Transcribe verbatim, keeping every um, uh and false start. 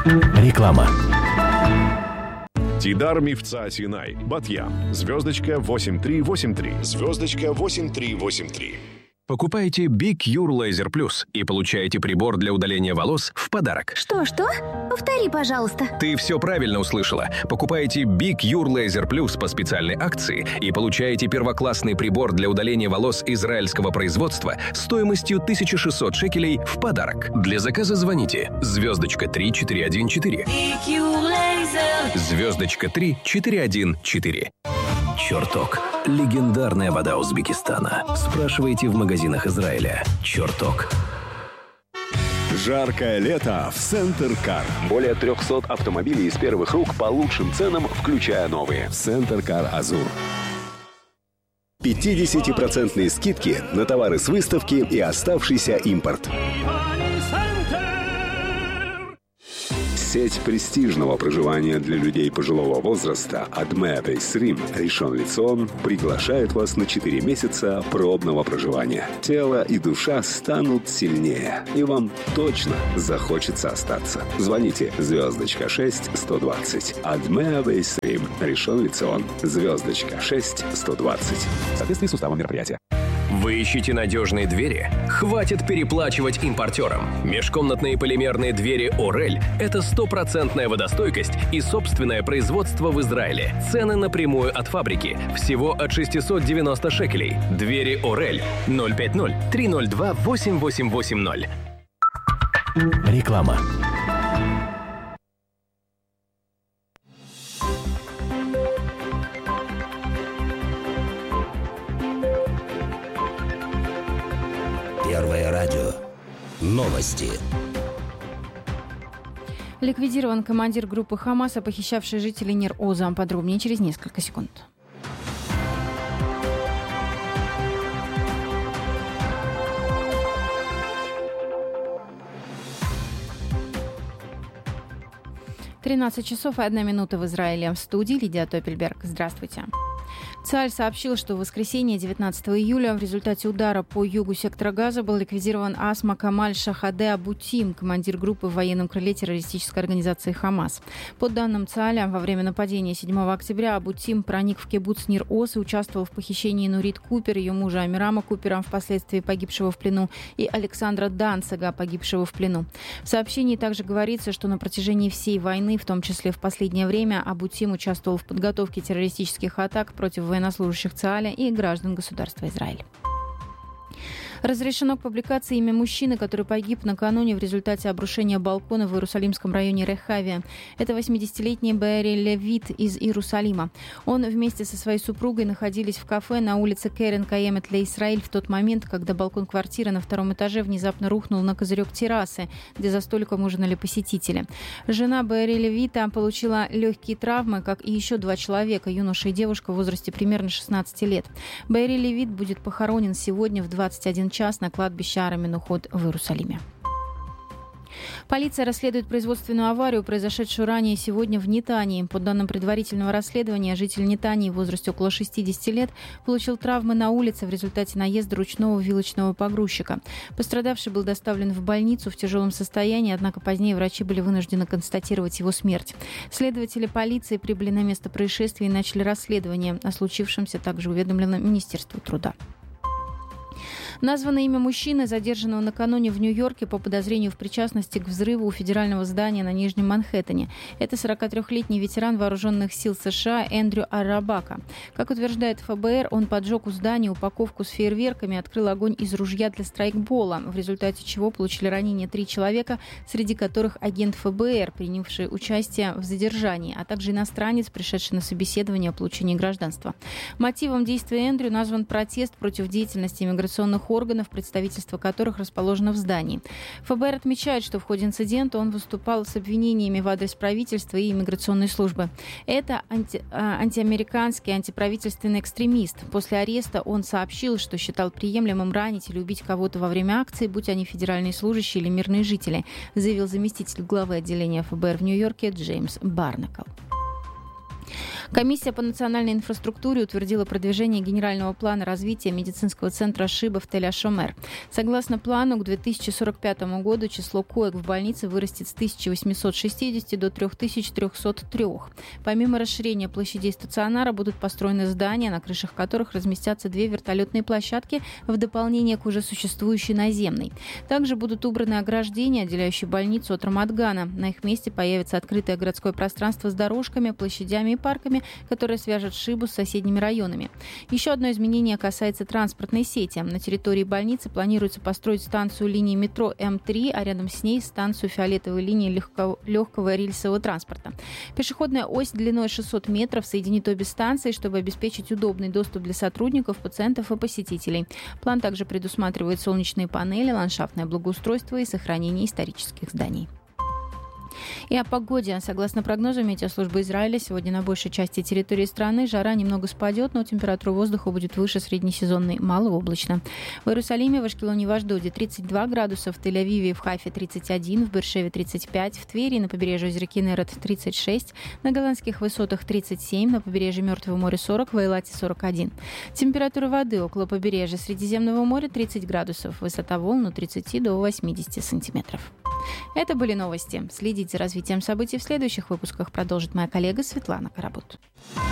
Реклама. Тидар Мифца Синай, Батьям, звездочка восемь три восемь три, звездочка восемь три восемь три. Покупайте BeCure Laser Plus и получаете прибор для удаления волос в подарок. Что-что? Повтори, пожалуйста. Ты все правильно услышала. Покупайте BeCure Laser Plus по специальной акции и получаете первоклассный прибор для удаления волос израильского производства стоимостью тысяча шестьсот шекелей в подарок. Для заказа звоните звездочка три четыре один четыре. Звездочка три четыре один четыре. Чертог. Легендарная вода Узбекистана. Спрашивайте в магазинах Израиля. Чертог. Жаркое лето в Центр Кар. Более триста автомобилей из первых рук по лучшим ценам, включая новые. Центр Кар Азур. пятидесятипроцентные скидки на товары с выставки и оставшийся импорт. Сеть престижного проживания для людей пожилого возраста Адме Бейсрим Ришон Лецион приглашает вас на четыре месяца пробного проживания. Тело и душа станут сильнее, и вам точно захочется остаться. Звоните звездочка шесть сто двадцать. Адме Бейсрим Ришон Лецион. Звездочка шесть сто двадцать. В соответствии с уставом мероприятия. Вы ищете надежные двери? Хватит переплачивать импортерам. Межкомнатные полимерные двери «Орель» — это стопроцентная водостойкость и собственное производство в Израиле. Цены напрямую от фабрики. Всего от шестьсот девяносто шекелей. Двери «Орель» ноль пять ноль три ноль два восемь восемь восемь ноль. Реклама. Первое радио. Новости. Ликвидирован командир группы Хамаса, похищавший жителей Нир-Оза. Подробнее через несколько секунд. тринадцать часов и одна минута в Израиле. В студии Лидия Топельберг. Здравствуйте. ЦАЛЬ сообщил, что в воскресенье девятнадцатого июля в результате удара по югу сектора Газа был ликвидирован Асма Камаль Шахаде Абутим, командир группы в военном крыле террористической организации «Хамас». По данным ЦАЛЯ, во время нападения седьмого октября Абутим проник в кибуц Нир-Оз и участвовал в похищении Нурит Купер, ее мужа Амирама Купера, впоследствии погибшего в плену, и Александра Данцига, погибшего в плену. В сообщении также говорится, что на протяжении всей войны, в том числе в последнее время, Абутим участвовал в подготовке террористических атак против военнослужащих ЦАЛЯ и граждан государства Израиль. Разрешено к публикации имя мужчины, который погиб накануне в результате обрушения балкона в Иерусалимском районе Рехавия. Это восьмидесятилетний Беэри Левит из Иерусалима. Он вместе со своей супругой находились в кафе на улице Керен Каемет Ле Исраэль в тот момент, когда балкон квартиры на втором этаже внезапно рухнул на козырек террасы, где за столиком ужинали посетители. Жена Беэри Левита получила легкие травмы, как и еще два человека, юноша и девушка в возрасте примерно шестнадцати лет. Беэри Левит будет похоронен сегодня в двадцать один час на кладбище Ар Менухот в Иерусалиме. Полиция расследует производственную аварию, произошедшую ранее сегодня в Нетании. По данным предварительного расследования, житель Нетании в возрасте около шестидесяти лет получил травмы на улице в результате наезда ручного вилочного погрузчика. Пострадавший был доставлен в больницу в тяжелом состоянии, однако позднее врачи были вынуждены констатировать его смерть. Следователи полиции прибыли на место происшествия и начали расследование. О случившемся также уведомлено Министерство труда. Названо имя мужчины, задержанного накануне в Нью-Йорке по подозрению в причастности к взрыву у федерального здания на Нижнем Манхэттене. Это сорокатрёхлетний ветеран вооруженных сил США Эндрю Арабака. Как утверждает эф бэ эр, он поджег у здания упаковку с фейерверками и открыл огонь из ружья для страйкбола, в результате чего получили ранения три человека, среди которых агент эф бэ эр, принявший участие в задержании, а также иностранец, пришедший на собеседование о получении гражданства. Мотивом действия Эндрю назван протест против деятельности иммиграционных органов, представительство которых расположено в здании. эф бэ эр отмечает, что в ходе инцидента он выступал с обвинениями в адрес правительства и иммиграционной службы. Это анти, а, антиамериканский, антиправительственный экстремист. После ареста он сообщил, что считал приемлемым ранить или убить кого-то во время акции, будь они федеральные служащие или мирные жители, заявил заместитель главы отделения эф бэ эр в Нью-Йорке Джеймс Барнакл. Комиссия по национальной инфраструктуре утвердила продвижение генерального плана развития медицинского центра Шиба в Тель-Ашомер. Согласно плану, к две тысячи сорок пятому году число коек в больнице вырастет с тысяча восемьсот шестидесяти до три тысячи триста три. Помимо расширения площадей стационара будут построены здания, на крышах которых разместятся две вертолетные площадки в дополнение к уже существующей наземной. Также будут убраны ограждения, отделяющие больницу от Рамадгана. На их месте появится открытое городское пространство с дорожками, площадями и парками, которая свяжет Шибу с соседними районами. Еще одно изменение касается транспортной сети. На территории больницы планируется построить станцию линии метро эм три, а рядом с ней станцию фиолетовой линии легкого, легкого рельсового транспорта. Пешеходная ось длиной шестьсот метров соединит обе станции, чтобы обеспечить удобный доступ для сотрудников, пациентов и посетителей. План также предусматривает солнечные панели, ландшафтное благоустройство и сохранение исторических зданий. И о погоде. Согласно прогнозу метеослужбы Израиля, сегодня на большей части территории страны жара немного спадет, но температура воздуха будет выше среднесезонной, малооблачно. В Иерусалиме, в Ашкелоне и в Ашдоде тридцать два градуса, в Тель-Авиве и в Хайфе тридцать один, в Беэр-Шеве тридцать пять, в Твери и на побережье озера Кинерет тридцать шесть, на голландских высотах тридцать семь, на побережье Мертвого моря сорок, в Эйлате сорок один. Температура воды около побережья Средиземного моря тридцать градусов, высота волн от тридцати до восьмидесяти сантиметров. Это были новости. Следить за развитием событий в следующих выпусках продолжит моя коллега Светлана Карабут.